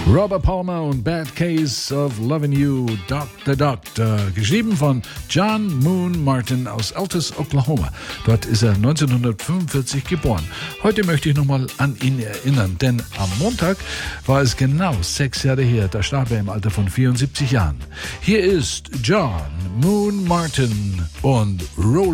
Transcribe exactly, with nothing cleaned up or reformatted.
Robert Palmer und Bad Case of Lovin' You, Doctor Doctor, geschrieben von John Moon Martin aus Altus, Oklahoma. Dort ist er neunzehnhundertfünfundvierzig geboren. Heute möchte ich nochmal an ihn erinnern, denn am Montag war es genau sechs Jahre her, da starb er im Alter von vierundsiebzig Jahren. Hier ist John Moon Martin und Roll